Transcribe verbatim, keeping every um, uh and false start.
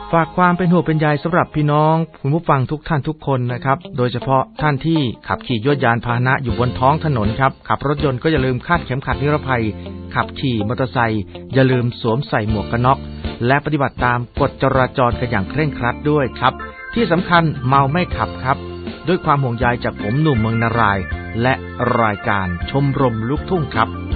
ฝากความเป็นห่วงเป็นใยสำหรับพี่น้องคุณผู้ฟังทุกท่านทุกคนนะครับโดยเฉพาะท่านที่ขับขี่ยวดยานพาหนะอยู่บนท้องถนนครับขับรถยนต์ก็อย่าลืมคาดเข็มขัดนิรภัยขับขี่มอเตอร์ไซค์อย่าลืมสวมใส่หมวกกันน็อกและปฏิบัติตามกฎจราจรกันอย่างเคร่งครัดด้วยครับที่สำคัญเมาไม่ขับครับด้วยความห่วงใยจากผมหนุ่มเมืองนารายและรายการชมรมลูกทุ่งครับ